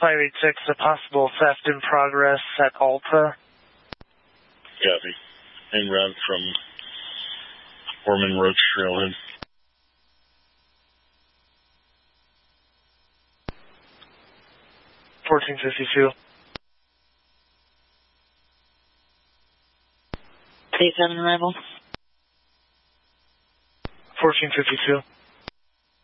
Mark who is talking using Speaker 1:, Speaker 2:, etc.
Speaker 1: 586, a possible theft in progress at Alta.
Speaker 2: Copy. En route from Foreman Roach Trailhead.
Speaker 1: $14.52.
Speaker 3: State 7 arrival.
Speaker 1: $14.52.